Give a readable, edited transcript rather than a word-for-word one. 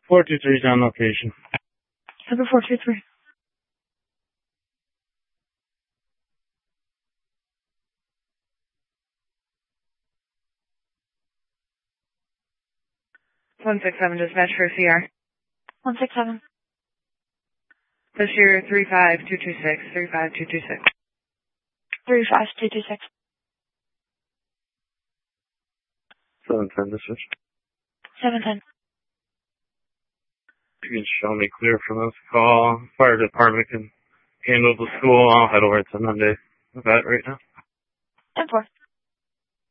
423's on location. Number 423. Dispatch for CR. 167. This year 35226. 35226. 35226. 710 dispatch. 710. You can show me clear from this call. Fire department can handle the school. I'll head over to Monday with that right now. 10-4.